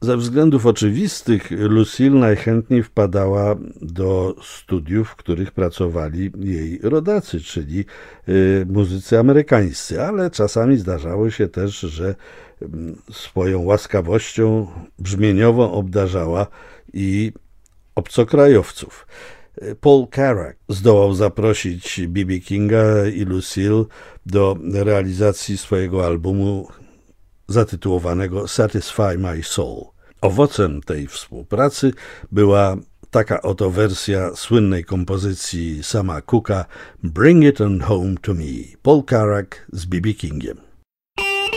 Ze względów oczywistych Lucille najchętniej wpadała do studiów, w których pracowali jej rodacy, czyli muzycy amerykańscy, ale czasami zdarzało się też, że swoją łaskawością brzmieniową obdarzała i obcokrajowców. Paul Carrack zdołał zaprosić B.B. Kinga i Lucille do realizacji swojego albumu zatytułowanego Satisfy My Soul. Owocem tej współpracy była taka oto wersja słynnej kompozycji Sama Cooka Bring It On Home To Me, Paul Carrack z B.B. Kingiem.